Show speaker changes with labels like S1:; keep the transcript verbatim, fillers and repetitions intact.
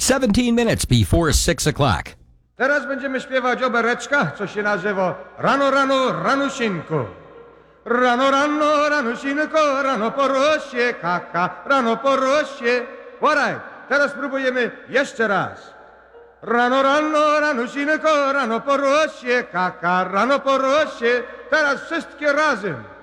S1: seventeen minutes before six o'clock.
S2: Teraz będziemy śpiewać obereczka, co się nazywa Rano, rano, ranusinku. Rano, rano, ranusinku, rano po rosie, kaka, rano po rosie. Waraj, teraz spróbujemy jeszcze raz. Rano, rano, ranusinku, rano po rosie, kaka, rano po rosie. Teraz wszystkie razem.